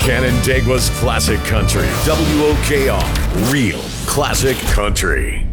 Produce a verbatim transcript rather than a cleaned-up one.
Canandaigua's Classic Country. W O K R, Real Classic Country.